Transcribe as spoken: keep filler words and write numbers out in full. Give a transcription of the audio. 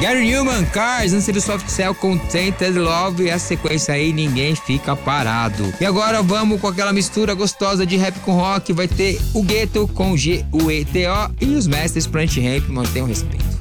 Gary Numan, Cars, antes do Soft Cell com Tainted Love, e a sequência aí, Ninguém Fica Parado. E agora vamos com aquela mistura gostosa de rap com rock, vai ter o Gueto com G U E T O e os mestres Plant Ramp, mantenham respeito.